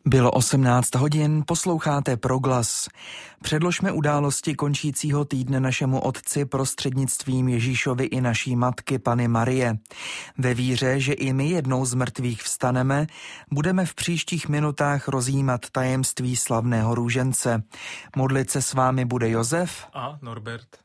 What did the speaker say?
Bylo 18 hodin, posloucháte Proglas. Předložme události končícího týdne našemu Otci prostřednictvím Ježíšovy i naší matky Panny Marie. Ve víře, že i my jednou z mrtvých vstaneme, budeme v příštích minutách rozjímat tajemství slavného růžence. Modlit se s vámi bude Josef a Norbert.